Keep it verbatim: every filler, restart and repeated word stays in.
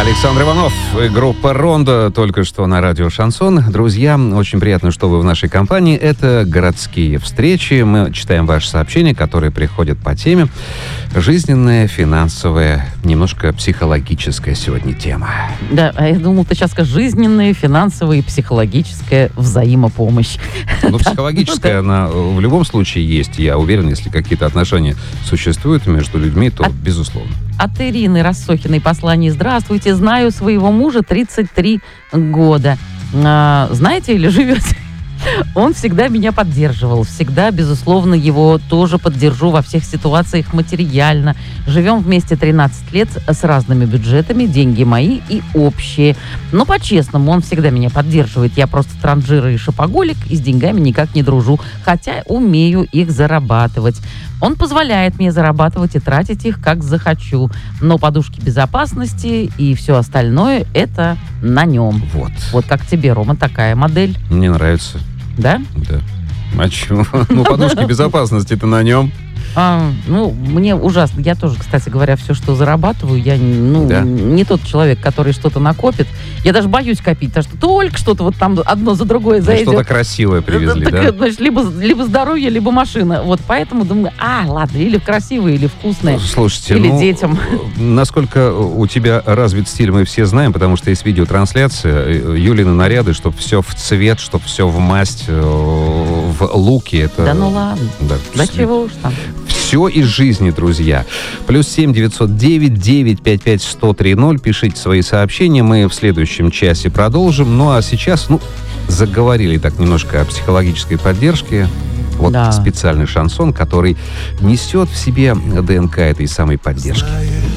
Александр Иванов и группа «Рондо» только что на радио «Шансон». Друзья, очень приятно, что вы в нашей компании. Это «Городские встречи». Мы читаем ваши сообщения, которые приходят по теме. Жизненная, финансовая, немножко психологическая сегодня тема. Да, а я думал, ты сейчас скажешь жизненная, финансовая и психологическая взаимопомощь. Ну, психологическая, она в любом случае есть. Я уверен, если какие-то отношения существуют между людьми, то безусловно. От Ирины Рассохиной послание. Здравствуйте, знаю своего мужа тридцать три года. А, знаете или живете? Он всегда меня поддерживал. Всегда, безусловно, его тоже поддержу во всех ситуациях материально. Живем вместе тринадцать лет с разными бюджетами. Деньги мои и общие. Но по-честному, он всегда меня поддерживает. Я просто транжира и шопоголик, и с деньгами никак не дружу. Хотя умею их зарабатывать. Он позволяет мне зарабатывать и тратить их, как захочу. Но подушки безопасности и все остальное, это на нем. Вот. Вот как тебе, Рома, такая модель. Мне нравится. Да? Да. А чего? Ну, подушки безопасности-то на нем. А, ну, мне ужасно. Я тоже, кстати говоря, все, что зарабатываю, я ну, Да. не тот человек, который что-то накопит. Я даже боюсь копить, потому что только что-то вот там одно за другое Ну, зайдет. что-то красивое привезли, Так, да? значит, либо, либо здоровье, либо машина. Вот поэтому думаю, а, ладно, или красивые, или вкусные. Слушайте, Или ну, детям. насколько у тебя развит стиль, мы все знаем, потому что есть видеотрансляция. Юлины наряды, чтобы все в цвет, чтобы все в масть, э, в луке. Это, Да ну ладно. Да, Да с- чего уж там. Все из жизни, друзья. Плюс семь девятьсот девять девять пять пять сто три ноль. Пишите свои сообщения. Мы в следующем часе продолжим. Ну, а сейчас, ну, заговорили так немножко о психологической поддержке. Вот Да. специальный шансон, который несет в себе ДНК этой самой поддержки.